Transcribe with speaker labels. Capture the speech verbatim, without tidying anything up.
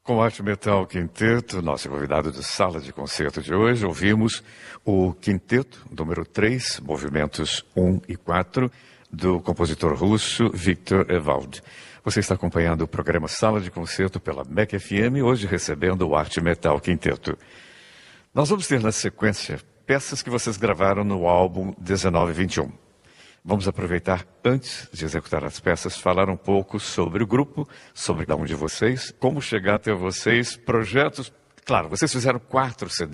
Speaker 1: Com o Arte Metal Quinteto, nosso convidado de sala de concerto de hoje, ouvimos o Quinteto número três, movimentos um e quatro, do compositor russo Viktor Ewald. Você está acompanhando o programa Sala de Concerto pela M E C F M, hoje recebendo o Arte Metal Quinteto. Nós vamos ter na sequência peças que vocês gravaram no álbum dezenove vinte e um. Vamos aproveitar, antes de executar as peças, falar um pouco sobre o grupo, sobre cada um de vocês, como chegar até vocês, projetos. Claro, vocês fizeram quatro C Ds.